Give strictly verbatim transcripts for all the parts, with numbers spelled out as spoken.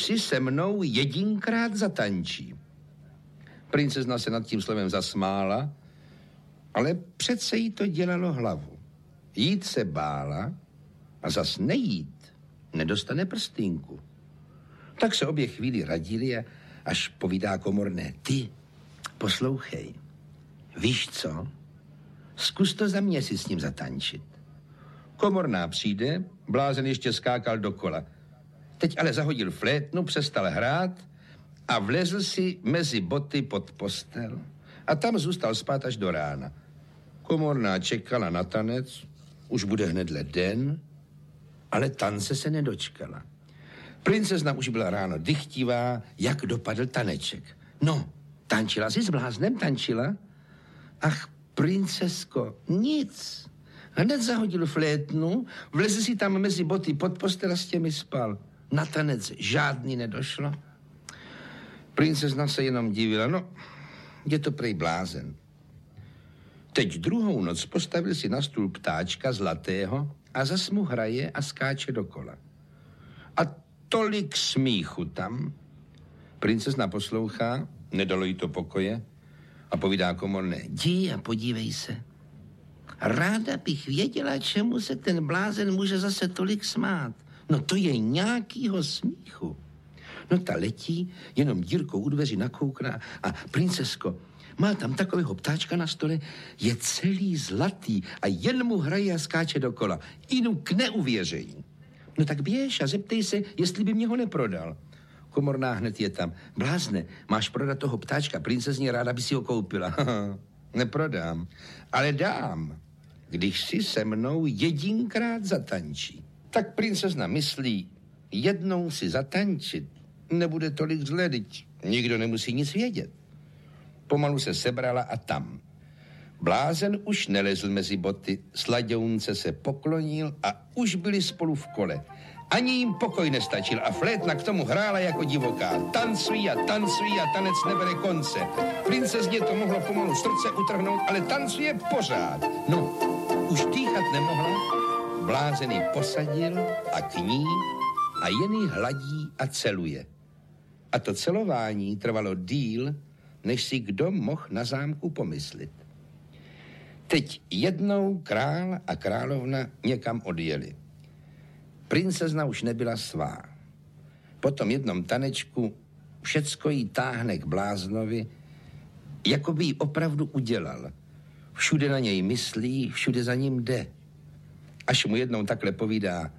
si se mnou jedinkrát zatančí. Princezna se nad tím slovem zasmála, ale přece jí to dělalo hlavu. Jít se bála a zas nejít nedostane prstínku. Tak se obě chvíli radili a až povídá komorné: ty, poslouchej, víš co? Zkus to za mě si s ním zatančit. Komorná přijde, blázen ještě skákal dokola. Teď ale zahodil flétnu, přestal hrát a vlezl si mezi boty pod postel a tam zůstal spát až do rána. Komorná čekala na tanec, už bude hnedle den, ale tance se nedočkala. Princezna už byla ráno dychtivá, jak dopadl taneček. No, tančila si s bláznem, tančila? Ach, princesko, nic. Hned zahodil flétnu, vlezl si tam mezi boty pod postel a s těmi spal. Na tanec žádný nedošlo. Princezna se jenom divila, no, je to prej blázen. Teď druhou noc postavil si na stůl ptáčka zlatého a zas mu hraje a skáče dokola. A tolik smíchu tam. Princezna poslouchá, nedalo jí to pokoje a povídá komorné: jdi a podívej se. Ráda bych věděla, čemu se ten blázen může zase tolik smát. No to je nějakýho smíchu. No ta letí, jenom dírkou u dveří nakoukná a princesko, má tam takového ptáčka na stole, je celý zlatý a jen mu hraje a skáče dokola. Inu k neuvěření. No tak běž a zeptej se, jestli by mě ho neprodal. Komorná hned je tam: blázne, máš prodat toho ptáčka princezně, ráda by si ho koupila. Neprodám, ale dám, když si se mnou jedinkrát zatančí. Tak princezna myslí, jednou si zatančit nebude tolik zle, nikdo nemusí nic vědět. Pomalu se sebrala a tam. Blázen už nelezl mezi boty, sladěunce se poklonil a už byli spolu v kole. Ani jim pokoj nestačil a flétna k tomu hrála jako divoká. Tancují a tancují a tanec nebere konce. Princezně to mohlo pomalu srdce utrhnout, ale tancuje pořád. No, už dýchat nemohla, blázen ji posadil a k ní a jen ji hladí a celuje. A to celování trvalo díl, než si kdo mohl na zámku pomyslit. Teď jednou král a královna někam odjeli. Princezna už nebyla svá. Po tom jednom tanečku všecko jí táhne k bláznovi, jako by jí opravdu udělal. Všude na něj myslí, všude za ním jde. Až mu jednou takhle povídá: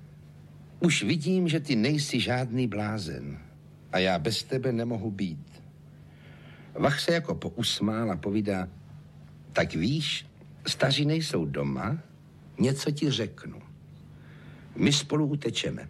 už vidím, že ty nejsi žádný blázen a já bez tebe nemohu být. Vach se jako pousmál a povídá: tak víš, staří nejsou doma, něco ti řeknu. My spolu utečeme.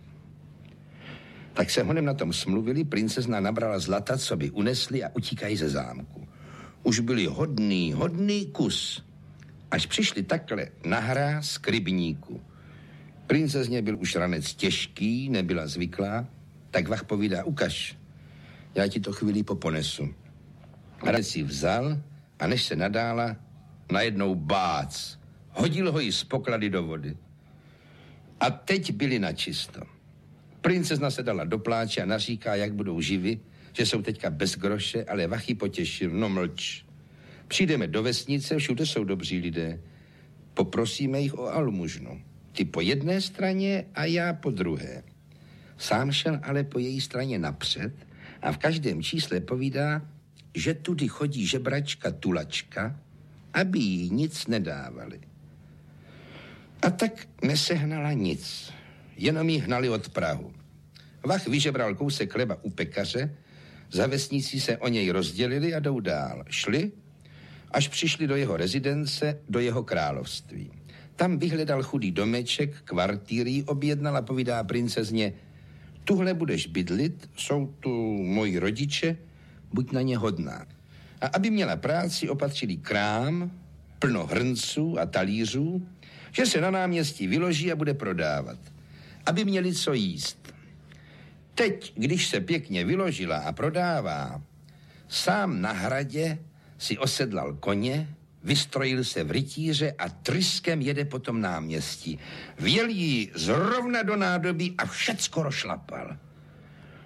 Tak se honem na tom smluvili, princezna nabrala zlata, co by unesli, a utíkají ze zámku. Už byli hodný, hodný kus, až přišli takhle na hráz k rybníku. Princezně byl už ranec těžký, nebyla zvyklá, tak Vach povídá: ukaž, já ti to chvíli poponesu. Ranec si vzal a než se nadála, najednou bác, hodil ho jí z poklady do vody. A teď byli načisto. Princezna se dala do pláče a naříká, jak budou živi, že jsou teďka bez groše, ale Vach ji potěšil: no mlč. Přijdeme do vesnice, všude jsou dobří lidé. Poprosíme jich o almužnu. Ty po jedné straně a já po druhé. Sám šel ale po její straně napřed a v každém čísle povídá, že tudy chodí žebračka Tulačka, aby jí nic nedávali. A tak nesehnala nic, jenom jí hnali od prahu. Vach vyžebral kousek chleba u pekaře, za vesnicí se o něj rozdělili a jdou dál. Šli, až přišli do jeho rezidence, do jeho království. Tam vyhledal chudý domeček, kvartýr objednal a povídá princezně: tuhle budeš bydlit, jsou tu moji rodiče, buď na ně hodná. A aby měla práci, opatřili krám, plno hrnců a talířů, že se na náměstí vyloží a bude prodávat, aby měli co jíst. Teď, když se pěkně vyložila a prodává, sám na hradě si osedlal koně, vystrojil se v rytíře a tryskem jede po tom náměstí. Vjel jí zrovna do nádobí a všecko rozšlapal.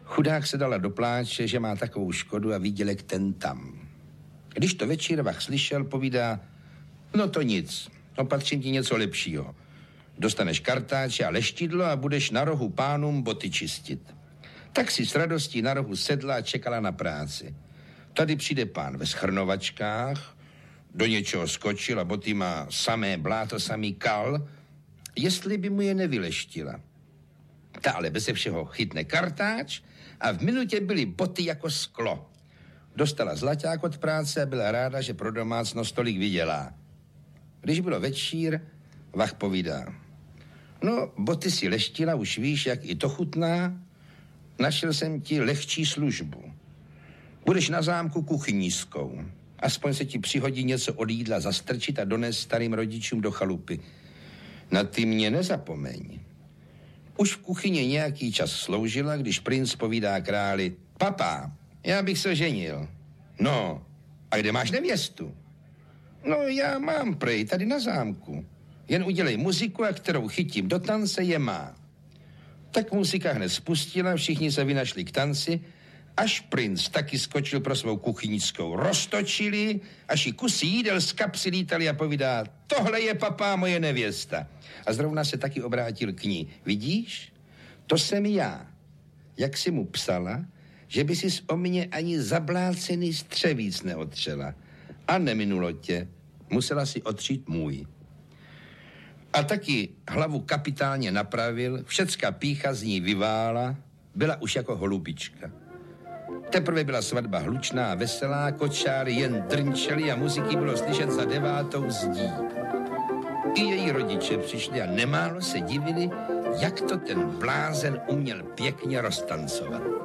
Chudák se dala do pláče, že má takovou škodu a výdělek ten tam. Když to Večírvach slyšel, povídá, no to nic, opatřím ti něco lepšího. Dostaneš kartáče a leštidlo a budeš na rohu pánům boty čistit. Tak si s radostí na rohu sedla a čekala na práci. Tady přijde pán ve schrnovačkách, do něčeho skočil a boty má samé bláto, samý kal, jestli by mu je nevyleštila. Ta ale beze všeho chytne kartáč a v minutě byly boty jako sklo. Dostala zlaťák od práce a byla ráda, že pro domácnost tolik vydělá. Když bylo večír, Vach povídá, no, boty si leštila, už víš, jak i to chutná, našel jsem ti lehčí službu. Budeš na zámku kuchynískou. Aspoň se ti přihodí něco od jídla zastrčit a donést starým rodičům do chalupy. Na ty mě nezapomeň. Už v kuchyni nějaký čas sloužila, když princ povídá králi, papá, já bych se ženil. No, a kde máš nevěstu? No, já mám prej, tady na zámku. Jen udělej muziku, a kterou chytím do tance, je má. Tak muzika hned spustila, všichni se vynašli k tanci, až princ taky skočil pro svou kuchynickou. Roztočili, až i kusy jídel z kapsy lítali a povídá, tohle je papá moje nevěsta. A zrovna se taky obrátil k ní. Vidíš? To jsem já. Jak si mu psala, že by si o mě ani zablácený střevíc neotřela. A neminulo tě. Musela si otřít můj. A taky hlavu kapitálně napravil, všecka pýcha z ní vyvála, byla už jako holubička. Teprve byla svatba hlučná a veselá, kočáry jen drnčely a muziky bylo slyšet za devátou zdí. I její rodiče přišli a nemálo se divili, jak to ten blázen uměl pěkně roztancovat.